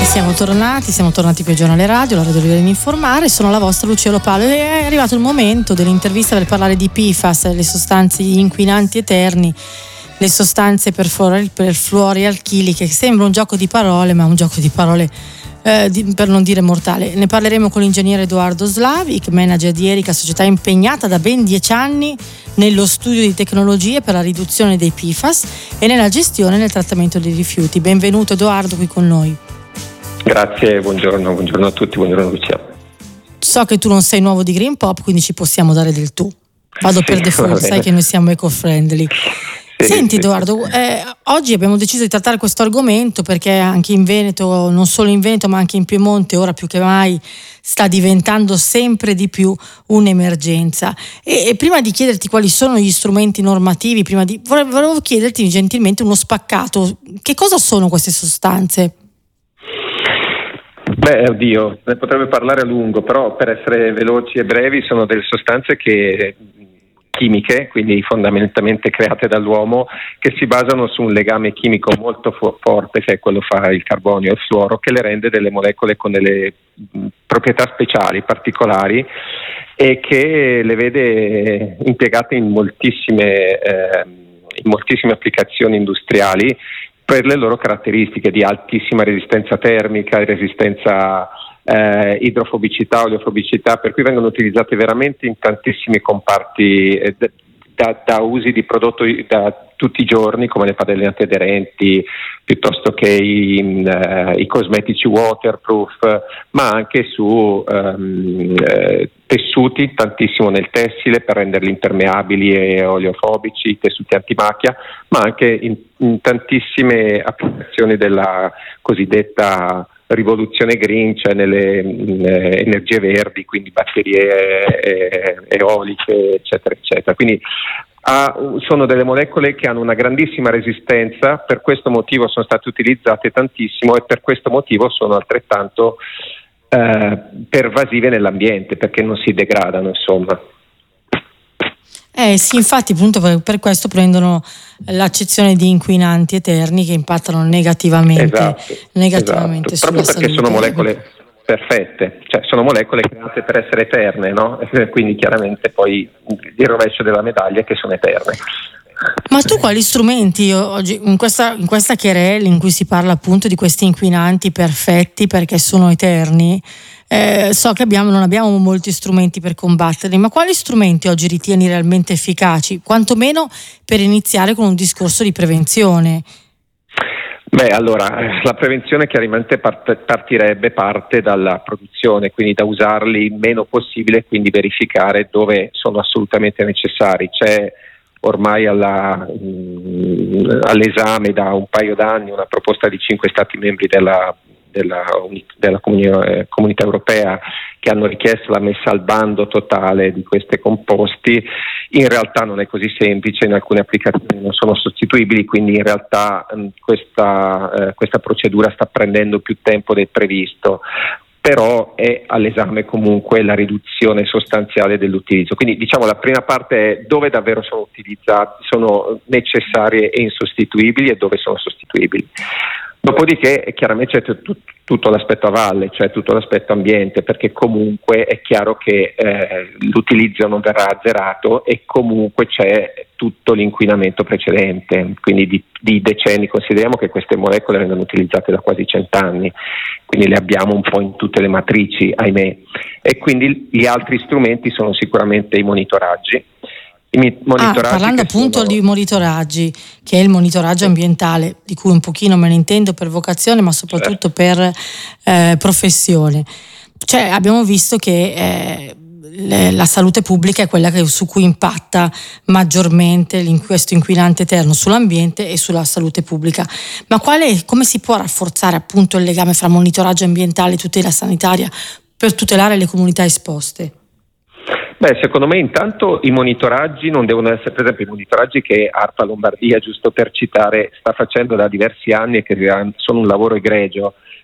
Siamo tornati qui a Giornale Radio, la radio deve informare. Sono la vostra Lucia Lopalo e è arrivato il momento dell'intervista per parlare di PFAS, le sostanze inquinanti eterni, le sostanze perfluoroalchiliche, che sembra un gioco di parole, ma un gioco di parole per non dire mortale. Ne parleremo con l'ingegnere Edoardo Slavic, manager di Erica, società impegnata da ben 10 anni nello studio di tecnologie per la riduzione dei PFAS e nella gestione e nel trattamento dei rifiuti. Benvenuto Edoardo qui con noi. Grazie, buongiorno a tutti, buongiorno Lucia. So che tu non sei nuovo di Green Pop, quindi ci possiamo dare del tu. Vado per default, sai che noi siamo eco-friendly. Senti Edoardo, oggi abbiamo deciso di trattare questo argomento perché anche in Veneto, non solo in Veneto ma anche in Piemonte, ora più che mai sta diventando sempre di più un'emergenza. E prima di chiederti quali sono gli strumenti normativi, volevo chiederti gentilmente uno spaccato. Che cosa sono queste sostanze? Oddio, ne potrebbe parlare a lungo, però per essere veloci e brevi sono delle sostanze chimiche, quindi fondamentalmente create dall'uomo, che si basano su un legame chimico molto forte, che è quello fra il carbonio e il fluoro, che le rende delle molecole con delle proprietà speciali, particolari, e che le vede impiegate in moltissime applicazioni industriali per le loro caratteristiche di altissima resistenza termica, resistenza idrofobicità, oleofobicità, per cui vengono utilizzate veramente in tantissimi comparti da usi di prodotti da tutti i giorni, come le padelle antiaderenti, piuttosto che i cosmetici waterproof, ma anche su tessuti, tantissimo nel tessile per renderli impermeabili e oleofobici, tessuti antimacchia, ma anche in tantissime applicazioni della cosiddetta rivoluzione green, cioè nelle energie verdi, quindi batterie eoliche, eccetera, eccetera. Quindi sono delle molecole che hanno una grandissima resistenza, per questo motivo sono state utilizzate tantissimo e per questo motivo sono altrettanto pervasive nell'ambiente, perché non si degradano, insomma. Sì, infatti appunto per questo prendono l'accezione di inquinanti eterni che impattano negativamente esatto. sulla proprio perché salute. Sono molecole perfette, cioè sono molecole create per essere eterne, no? Quindi chiaramente poi il rovescio della medaglia è che sono eterne. Ma tu quali strumenti oggi in questa querela in cui si parla appunto di questi inquinanti perfetti perché sono eterni, so che non abbiamo molti strumenti per combatterli, ma quali strumenti oggi ritieni realmente efficaci, quantomeno per iniziare con un discorso di prevenzione? Allora, la prevenzione chiaramente parte dalla produzione, quindi da usarli il meno possibile, quindi verificare dove sono assolutamente necessari. C'è ormai all'esame da un paio d'anni una proposta di 5 Stati membri della Comunità Europea che hanno richiesto la messa al bando totale di questi composti. In realtà non è così semplice, in alcune applicazioni non sono sostituibili, quindi in realtà questa procedura sta prendendo più tempo del previsto, però è all'esame comunque la riduzione sostanziale dell'utilizzo. Quindi diciamo la prima parte è dove davvero sono sono necessarie e insostituibili e dove sono sostituibili. Dopodiché chiaramente c'è tutto l'aspetto a valle, cioè tutto l'aspetto ambiente, perché comunque è chiaro che l'utilizzo non verrà azzerato e comunque c'è tutto l'inquinamento precedente, quindi di decenni. Consideriamo che queste molecole vengono utilizzate da quasi 100 anni, quindi le abbiamo un po' in tutte le matrici, ahimè. E quindi gli altri strumenti sono sicuramente i monitoraggi. Parlando appunto di monitoraggi, che è il monitoraggio ambientale, di cui un pochino me ne intendo per vocazione, ma soprattutto per professione. Cioè abbiamo visto che la salute pubblica è quella su cui impatta maggiormente questo inquinante eterno sull'ambiente e sulla salute pubblica. Ma come si può rafforzare appunto il legame fra monitoraggio ambientale e tutela sanitaria per tutelare le comunità esposte? Secondo me intanto i monitoraggi non devono essere, per esempio i monitoraggi che ARPA Lombardia, giusto per citare, sta facendo da diversi anni e che sono un lavoro egregio,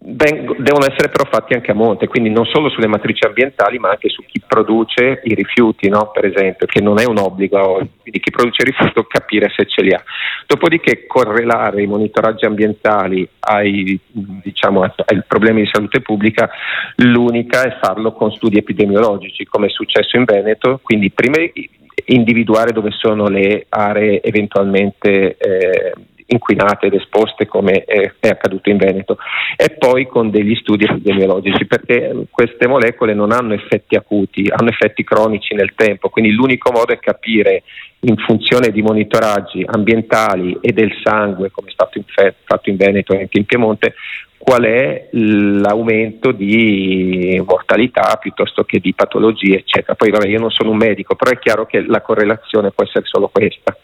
devono essere però fatti anche a monte, quindi non solo sulle matrici ambientali ma anche su chi produce i rifiuti, no? Per esempio, che non è un obbligo, quindi chi produce il rifiuto capire se ce li ha. Dopodiché correlare i monitoraggi ambientali ai problemi di salute pubblica, l'unica è farlo con studi epidemiologici, come è successo in Veneto, quindi prima individuare dove sono le aree eventualmente inquinate ed esposte, come è accaduto in Veneto, e poi con degli studi epidemiologici, perché queste molecole non hanno effetti acuti, hanno effetti cronici nel tempo, quindi l'unico modo è capire, in funzione di monitoraggi ambientali e del sangue, come è stato fatto in Veneto e anche in Piemonte, qual è l'aumento di mortalità piuttosto che di patologie, eccetera. Poi io non sono un medico, però è chiaro che la correlazione può essere solo questa.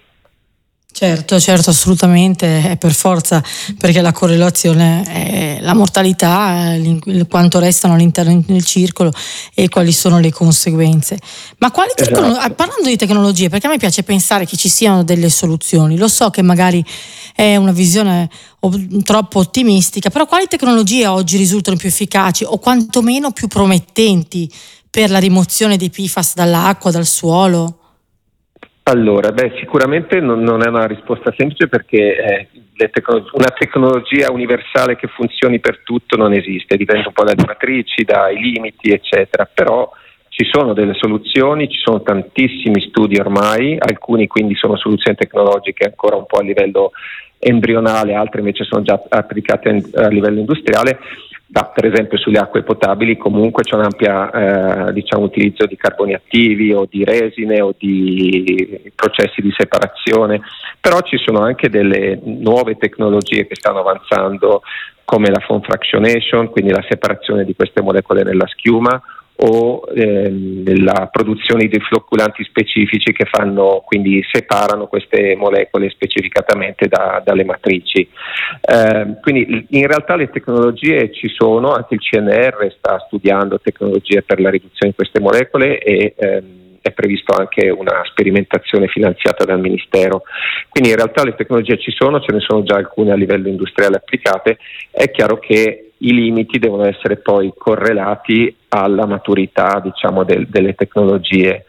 Certo, assolutamente, è per forza, perché la correlazione è la mortalità, quanto restano all'interno del circolo e quali sono le conseguenze. Ma parlando di tecnologie, perché a me piace pensare che ci siano delle soluzioni, lo so che magari è una visione troppo ottimistica, però quali tecnologie oggi risultano più efficaci o quantomeno più promettenti per la rimozione dei PFAS dall'acqua, dal suolo? Allora, sicuramente non è una risposta semplice, perché una tecnologia universale che funzioni per tutto non esiste, dipende un po' dalle matrici, dai limiti, eccetera, però ci sono delle soluzioni, ci sono tantissimi studi ormai, alcuni quindi sono soluzioni tecnologiche ancora un po' a livello embrionale, altre invece sono già applicate a livello industriale. Per esempio sulle acque potabili comunque c'è un ampio utilizzo di carboni attivi o di resine o di processi di separazione, però ci sono anche delle nuove tecnologie che stanno avanzando, come la foam fractionation, quindi la separazione di queste molecole nella schiuma, o la produzione di flocculanti specifici che quindi separano queste molecole specificatamente dalle matrici. Quindi in realtà le tecnologie ci sono, anche il CNR sta studiando tecnologie per la riduzione di queste molecole e è previsto anche una sperimentazione finanziata dal Ministero. Quindi in realtà le tecnologie ci sono, ce ne sono già alcune a livello industriale applicate. È chiaro che i limiti devono essere poi correlati alla maturità, delle tecnologie,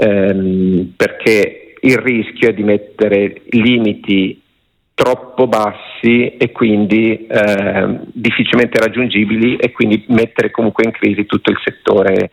perché il rischio è di mettere limiti troppo bassi e quindi difficilmente raggiungibili, e quindi mettere comunque in crisi tutto il settore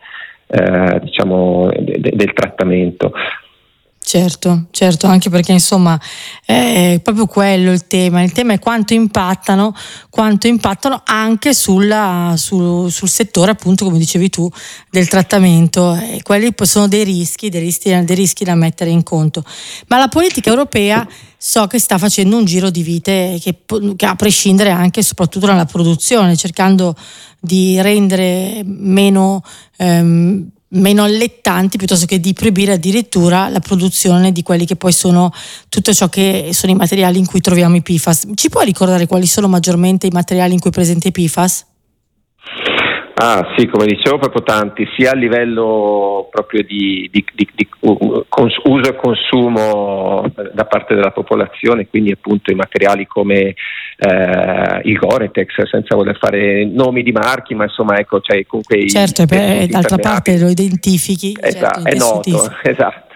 del trattamento. Certo, anche perché insomma è proprio quello il tema è quanto impattano anche sul settore, appunto, come dicevi tu, del trattamento, e quelli poi sono dei rischi da mettere in conto. Ma la politica europea so che sta facendo un giro di vite che a prescindere anche e soprattutto nella produzione, cercando di rendere meno allettanti, piuttosto che di proibire addirittura la produzione di quelli che poi sono tutto ciò che sono i materiali in cui troviamo i PFAS. Ci puoi ricordare quali sono maggiormente i materiali in cui è presente i PFAS? Sì, come dicevo, proprio tanti, sia a livello proprio di uso e consumo da parte della popolazione, quindi appunto i materiali come il Gore-Tex, senza voler fare nomi di marchi, ma insomma ecco, cioè comunque certo, d'altra parte lo identifichi, esatto, è noto, esatto.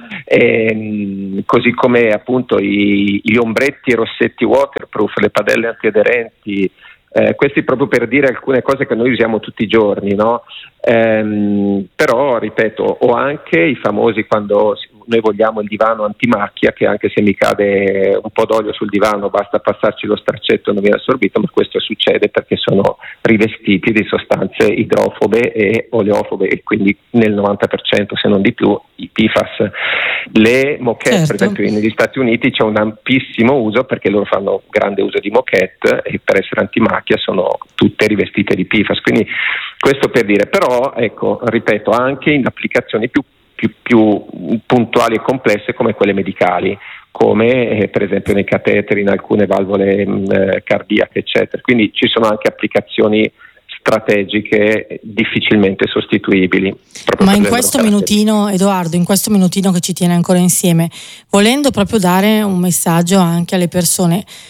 Così come appunto gli ombretti e rossetti waterproof, le padelle antiaderenti, questi proprio per dire alcune cose che noi usiamo tutti i giorni, no? Però ripeto, o anche i famosi, quando noi vogliamo il divano antimacchia, che anche se mi cade un po' d'olio sul divano basta passarci lo straccetto e non viene assorbito, ma questo succede perché sono rivestiti di sostanze idrofobe e oleofobe, e quindi nel 90% se non di più i PFAS. Le moquette, certo. Per esempio negli Stati Uniti c'è un ampissimo uso, perché loro fanno grande uso di moquette e per essere antimacchia sono tutte rivestite di PFAS, quindi questo per dire. Però ecco, ripeto, anche in applicazioni più puntuali e complesse come quelle medicali, come per esempio nei cateteri, in alcune valvole cardiache, eccetera. Quindi ci sono anche applicazioni strategiche difficilmente sostituibili. Ma in questo minutino, Edoardo, che ci tiene ancora insieme, volendo proprio dare un messaggio anche alle persone,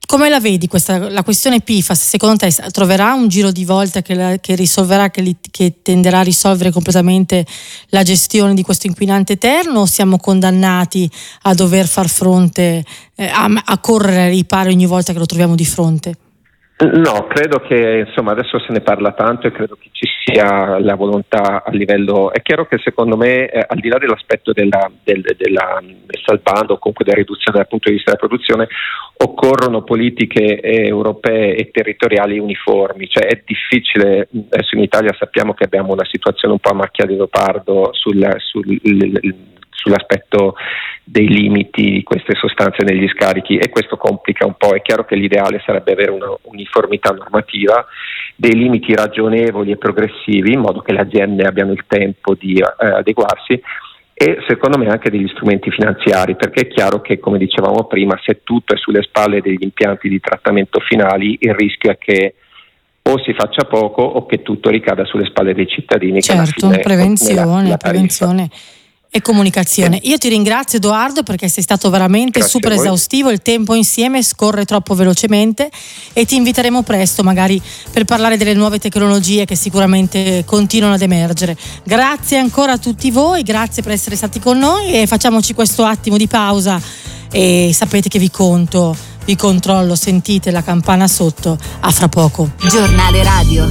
Come la vedi la questione PFAS? Secondo te troverà un giro di volta che risolverà, che tenderà a risolvere completamente la gestione di questo inquinante eterno, o siamo condannati a dover far fronte, a correre ai ripari ogni volta che lo troviamo di fronte? No, credo che adesso se ne parla tanto e credo che ci sia la volontà a livello. È chiaro che secondo me al di là dell'aspetto del messa al bando o comunque della riduzione dal punto di vista della produzione, occorrono politiche europee e territoriali uniformi, cioè è difficile. Adesso in Italia sappiamo che abbiamo una situazione un po' a macchia di leopardo sull'aspetto dei limiti di queste sostanze negli scarichi, e questo complica un po'. È chiaro che l'ideale sarebbe avere una uniformità normativa, dei limiti ragionevoli e progressivi in modo che le aziende abbiano il tempo di adeguarsi, e secondo me anche degli strumenti finanziari, perché è chiaro che, come dicevamo prima, se tutto è sulle spalle degli impianti di trattamento finali, il rischio è che o si faccia poco o che tutto ricada sulle spalle dei cittadini. Certo, che prevenzione e comunicazione. Io ti ringrazio, Edoardo, perché sei stato veramente super esaustivo, il tempo insieme scorre troppo velocemente, e ti inviteremo presto magari per parlare delle nuove tecnologie che sicuramente continuano ad emergere. Grazie ancora a tutti voi, grazie per essere stati con noi, e facciamoci questo attimo di pausa e sapete che vi controllo, sentite la campana sotto. A fra poco. Giornale radio.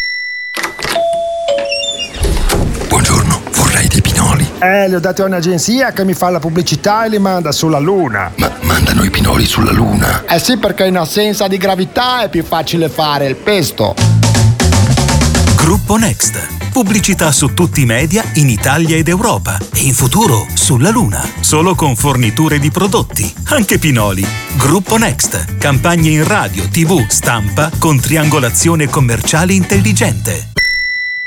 Buongiorno, vorrei dei pinoli. Li ho dati a un'agenzia che mi fa la pubblicità e li manda sulla Luna. Ma mandano i pinoli sulla Luna? Eh sì, perché in assenza di gravità è più facile fare il pesto. Gruppo Next. Pubblicità su tutti i media in Italia ed Europa, e in futuro sulla Luna. Solo con forniture di prodotti, anche pinoli. Gruppo Next. Campagne in radio, TV, stampa con triangolazione commerciale intelligente.